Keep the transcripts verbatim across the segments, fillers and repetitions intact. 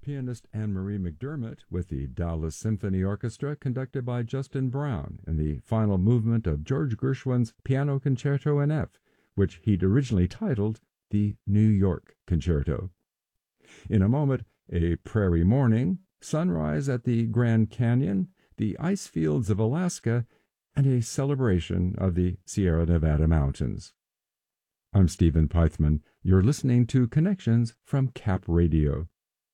pianist Anne-Marie McDermott with the Dallas Symphony Orchestra conducted by Justin Brown in the final movement of George Gershwin's Piano Concerto in F, which he'd originally titled the New York Concerto. In a moment, a prairie morning, sunrise at the Grand Canyon, the ice fields of Alaska, and a celebration of the Sierra Nevada mountains. I'm Stephen Pythman. You're listening to Connections from Cap Radio.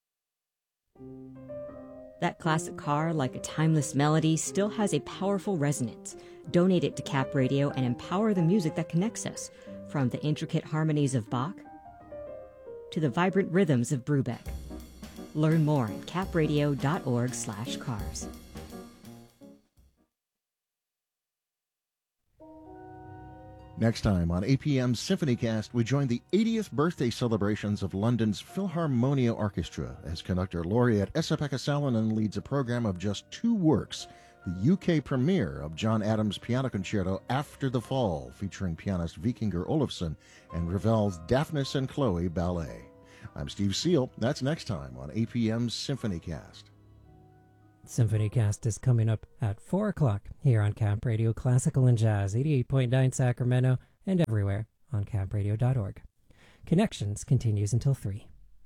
That classic car, like a timeless melody, still has a powerful resonance. Donate it to Cap Radio and empower the music that connects us, from the intricate harmonies of Bach to the vibrant rhythms of Brubeck. Learn more at capradio.org slash cars. Next time on A P M's SymphonyCast, we join the eightieth birthday celebrations of London's Philharmonia Orchestra as conductor laureate Esa-Pekka Salonen leads a program of just two works, the U K premiere of John Adams' Piano Concerto After the Fall, featuring pianist Vikingur Olafsson, and Ravel's Daphnis and Chloe Ballet. I'm Steve Seal. That's next time on A P M's SymphonyCast. SymphonyCast is coming up at four o'clock here on Camp Radio Classical and Jazz, eighty-eight point nine Sacramento, and everywhere on camp radio dot org. Connections continues until three.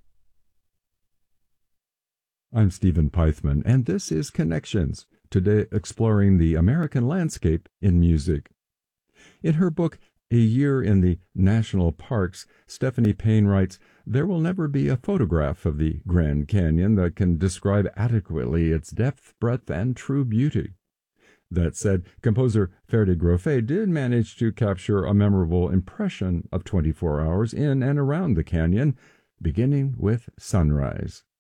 I'm Stephen Pythman, and this is Connections, today exploring the American landscape in music. In her book, A Year in the National Parks, Stephanie Payne writes, "There will never be a photograph of the Grand Canyon that can describe adequately its depth, breadth, and true beauty." That said, composer Ferdi Grofé did manage to capture a memorable impression of twenty-four hours in and around the canyon, beginning with sunrise.